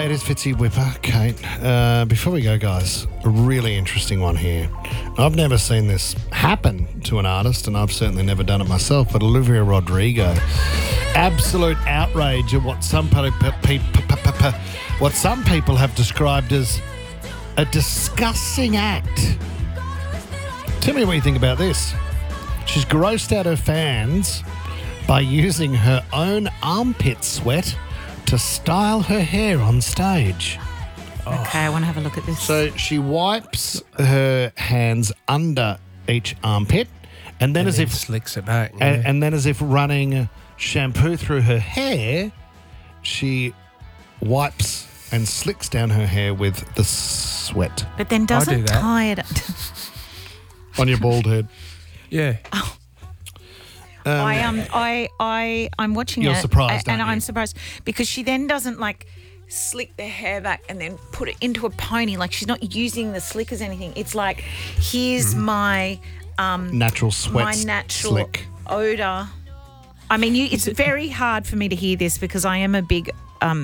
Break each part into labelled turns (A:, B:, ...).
A: it is Fitzy Whipper, Kate. Before we go, guys, a really interesting one here. I've never seen this happen to an artist, and I've certainly never done it myself, but Olivia Rodrigo. Absolute outrage at what some people have described as a disgusting act. Tell me what you think about this. She's grossed out her fans by using her own armpit sweat to style her hair on stage.
B: Okay, I want to have a look at this.
A: So she wipes her hands under each armpit, and then
C: slicks it back. Yeah.
A: and then as if running shampoo through her hair, she wipes and slicks down her hair with the sweat.
B: But then doesn't
C: do that.
B: tie it.
A: On your bald head.
C: Yeah.
B: I'm watching
A: You're
B: it.
A: surprised,
B: and
A: aren't you?
B: I'm surprised because she then doesn't slick the hair back and then put it into a pony. Like she's not using the slick as anything. It's like, here's my
A: Natural sweat
B: my natural
A: slick.
B: odor. I mean, it's very hard for me to hear this because I am a big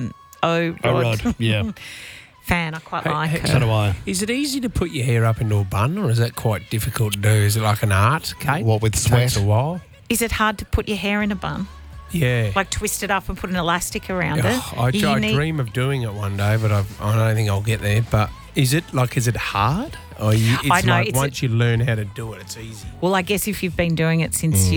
A: Rod, yeah.
B: fan. I quite like her.
A: So do I.
C: Is it easy to put your hair up into a bun, or is that quite difficult to do? Is it like an art, Kate?
A: What, with
C: It takes
A: sweat?
C: a while.
B: Is it hard to put your hair in a bun?
C: Yeah.
B: Like twist it up and put an elastic around it?
C: I dream of doing it one day, but I don't think I'll get there. But is it hard? Or
B: I know,
C: once you learn how to do it, it's easy.
B: Well, I guess if you've been doing it since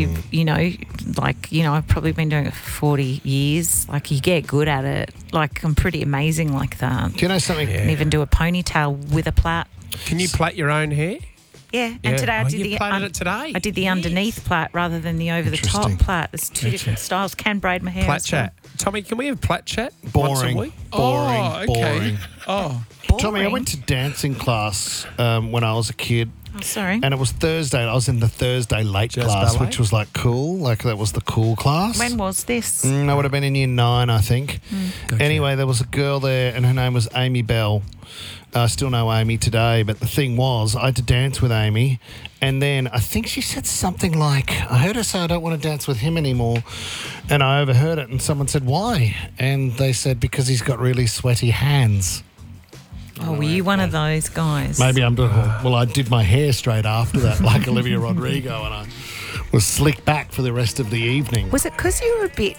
B: I've probably been doing it for 40 years. Like, you get good at it. Like, I'm pretty amazing like that.
A: Do you know something?
B: I can even do a ponytail with a plait.
C: Can you plait your own hair?
B: Yeah, and today I did
C: you plaited it today?
B: I did the underneath plait rather than the over the top
A: Interesting.
B: plait. There's two different styles. Can braid my hair.
C: Plait
B: as well.
C: chat. Tommy, can we have plait chat
A: Boring.
C: once a week?
A: Boring.
C: Oh, okay.
A: Boring.
C: Oh,
A: Tommy, I went to dancing class when I was a kid.
B: I'm sorry.
A: And it was Thursday. I was in the Thursday late
C: Jazz
A: class,
C: ballet?
A: which was like cool. Like, that was the cool class.
B: When was this?
A: I would have been in year 9, I think.
C: Gotcha.
A: Anyway, there was a girl there, and her name was Amy Bell. I still know Amy today, but the thing was, I had to dance with Amy, and then I think she said something like, I heard her say, I don't want to dance with him anymore, and I overheard it, and someone said, why? And they said, because he's got really sweaty hands.
B: Oh, were you one of those guys?
A: Maybe I did my hair straight after that, like Olivia Rodrigo, and I was slicked back for the rest of the evening.
B: Was it because you were a bit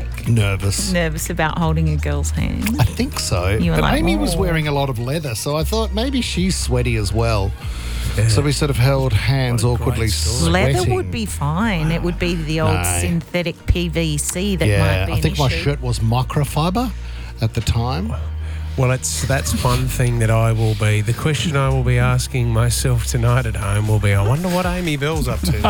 A: Nervous.
B: about holding a girl's hand?
A: I think so.
B: You were
A: But
B: like,
A: Amy was
B: "Oh."
A: wearing a lot of leather, so I thought maybe she's sweaty as well. So we sort of held hands
C: What a great
A: awkwardly
C: story.
A: sweating.
B: Leather would be fine. It would be the old
A: No.
B: synthetic PVC that might
A: Yeah,
B: be
A: I
B: an
A: think my
B: issue.
A: shirt was microfiber at the time.
C: well, that's one thing that I will be. The question I will be asking myself tonight at home will be, I wonder what Amy Bell's up to these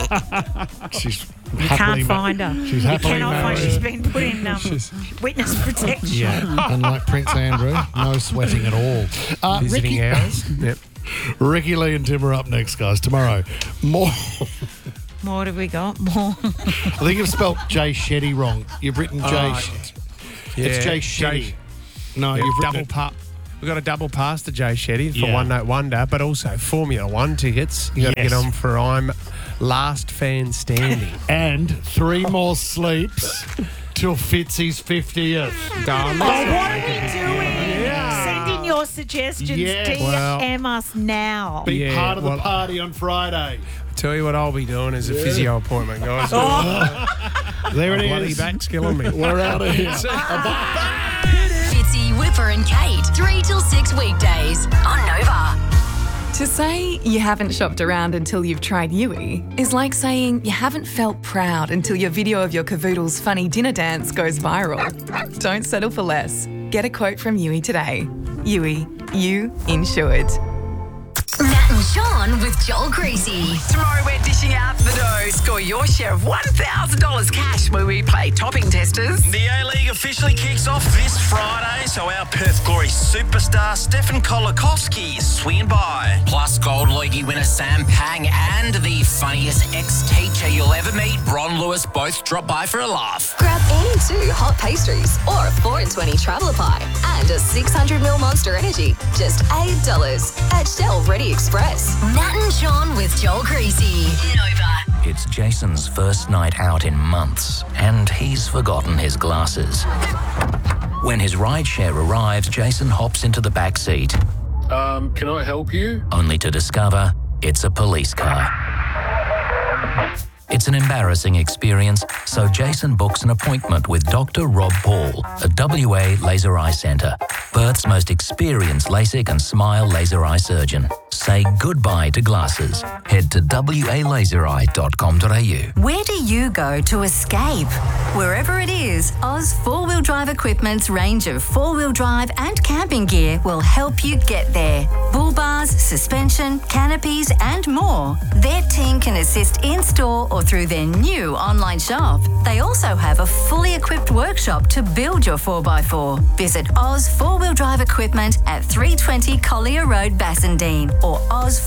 C: days.
A: She's
B: You can't find her.
A: She's
B: You
A: happily
B: cannot find
A: married.
B: her. She's been put in witness protection.
A: Yeah, unlike Prince Andrew, no sweating at all.
C: Visiting hours. Yep.
A: Ricky Lee and Tim are up next, guys. Tomorrow, more.
B: What have we got? More.
A: I think you've spelt Jay Shetty wrong. You've written Jay. It's Jay Shetty. No,
C: Yeah,
A: you've written
C: double
A: it.
C: pa- We've got a double pass to Jay Shetty for
A: Yeah.
C: One Note Wonder, but also Formula One tickets. You got to
A: Yes.
C: get on for I'm Last Fan Standing.
A: And 3 more sleeps till Fitzy's 50th.
B: What are you doing? Send in your suggestions.
A: Yes.
B: DM us now.
A: Be
C: Yeah,
A: part of the
C: well-
A: party on Friday.
C: Tell you what I'll be doing is a physio appointment, guys.
A: There it
C: Bloody
A: is.
C: back's killing me.
A: We're out of here.
D: Fitzy, Whipper and Kate, 3 till 6 weekdays on Nova.
E: To say you haven't shopped around until you've tried Yui is like saying you haven't felt proud until your video of your cavoodle's funny dinner dance goes viral. Don't settle for less. Get a quote from Yui today. Yui, you insured.
D: Nat and Sean with Joel Greasy.
F: Tomorrow we're dishing out the dough. Score your share of $1,000 cash when we play Topping Testers.
G: The A-League officially kicks off this Friday, so our Perth Glory superstar Stefan Kolakowski is swinging by.
H: Plus Gold Logie winner Sam Pang and the funniest ex-teacher you'll ever meet, Bron Lewis, both drop by for a laugh.
D: Grab any 2 hot pastries or a 4 and 20 traveller pie and a 600ml Monster Energy. Just $8 at Shell Ready Express. Nat and Sean with Joel Greasy. Nova.
H: It's Jason's first night out in months, and he's forgotten his glasses. When his rideshare arrives, Jason hops into the back seat,
I: Can I help you?
H: only to discover it's a police car. It's an embarrassing experience, so Jason books an appointment with Dr. Rob Paul at WA Laser Eye Centre, Perth's most experienced LASIK and SMILE laser eye surgeon. Say goodbye to glasses. Head to walasereye.com.au.
D: Where do you go to escape? Wherever it is, Oz 4-Wheel Drive Equipment's range of 4-wheel drive and camping gear will help you get there. Bull bars, suspension, canopies and more. Their team can assist in-store or through their new online shop. They also have a fully equipped workshop to build your 4x4. Visit Oz 4-Wheel Drive Equipment at 320 Collier Road, Bassendean or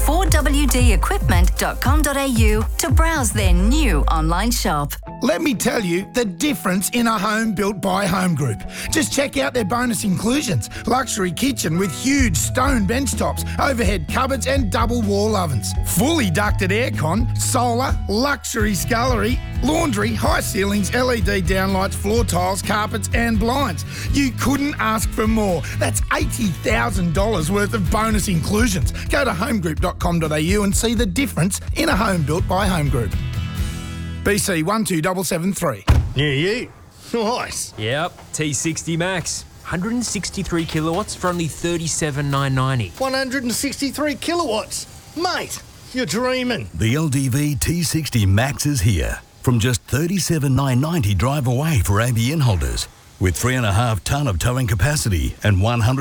D: oz4wdequipment.com.au to browse their new online shop.
J: Let me tell you the difference in a home built by Home Group. Just check out their bonus inclusions. Luxury kitchen with huge stone bench tops, overhead cupboards and double wall ovens. Fully ducted aircon, solar, luxury scullery, laundry, high ceilings, LED downlights, floor tiles, carpets and blinds. You couldn't ask for more. That's $80,000 worth of bonus inclusions. Go to homegroup.com.au and see the difference in a home built by Home Group. BC 12773.
A: Yeah, yeah. Nice.
K: Yep, T60 Max. 163 kilowatts for only $37,990.
A: 163 kilowatts. Mate, you're dreaming.
L: The LDV T60 Max is here. From just $37,990 drive away for ABN holders. With 3.5 tonne of towing capacity and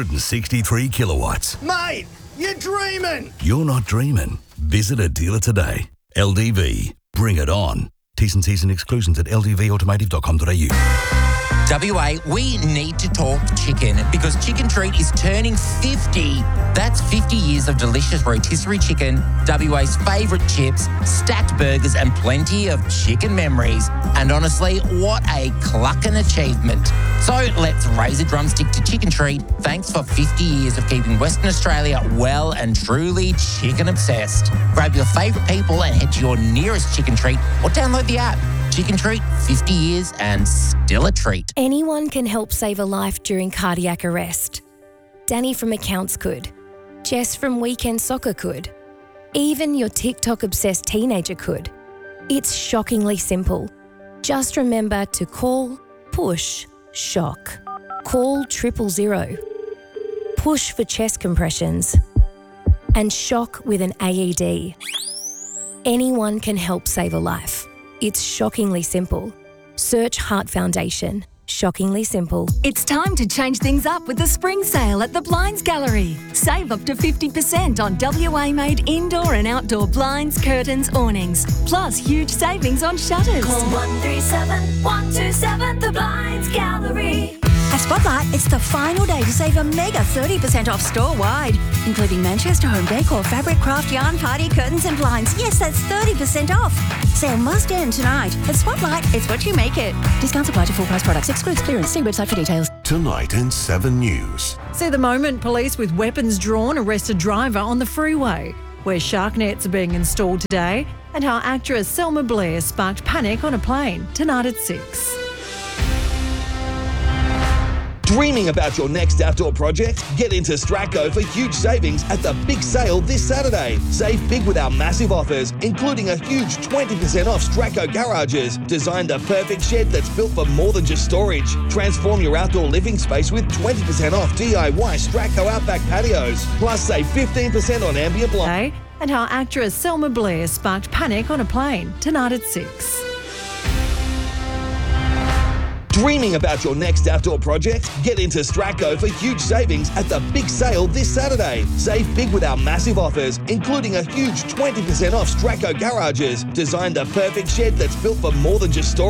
L: 163 kilowatts.
A: Mate, you're dreaming.
L: You're not dreaming. Visit a dealer today. LDV. Bring it on. T's and C's and exclusions at ldvautomotive.com.au.
H: WA, we need to talk chicken because Chicken Treat is turning 50. That's 50 years of delicious rotisserie chicken, WA's favourite chips, stacked burgers and plenty of chicken memories. And honestly, what a clucking achievement. So let's raise a drumstick to Chicken Treat. Thanks for 50 years of keeping Western Australia well and truly chicken obsessed. Grab your favourite people and head to your nearest Chicken Treat or download the app. Chicken Treat, 50 years and still a treat.
M: Anyone can help save a life during cardiac arrest. Danny from accounts could. Jess from weekend soccer could. Even your TikTok-obsessed teenager could. It's shockingly simple. Just remember to call, push, shock. Call 000. Push for chest compressions. And shock with an AED. Anyone can help save a life. It's shockingly simple. Search Heart Foundation. Shockingly simple.
N: It's time to change things up with the spring sale at the Blinds Gallery. Save up to 50% on WA-made indoor and outdoor blinds, curtains, awnings. Plus huge savings on shutters.
O: Call 137 127 The Blinds Gallery.
P: At Spotlight, it's the final day to save a mega 30% off store-wide, including Manchester Home Decor, fabric, craft, yarn, party, curtains and blinds. Yes, that's 30% off. Sale must end tonight. At Spotlight, it's what you make it. Discounts apply to full-price products. Excludes clearance. See website for details.
Q: Tonight in 7 News.
R: See the moment police with weapons drawn arrest a driver on the freeway, where shark nets are being installed today, and how actress Selma Blair sparked panic on a plane. Tonight at 6.
S: Dreaming about your next outdoor project? Get into Stratco for huge savings at the big sale this Saturday. Save big with our massive offers, including a huge 20% off Stratco garages. Design the perfect shed that's built for more than just storage. Transform your outdoor living space with 20% off DIY Stratco Outback patios. Plus save 15% on ambient light.
R: And how actress Selma Blair sparked panic on a plane. Tonight at 6.
S: Dreaming about your next outdoor project? Get into Stratco for huge savings at the big sale this Saturday. Save big with our massive offers, including a huge 20% off Stratco garages. Design the perfect shed that's built for more than just storage.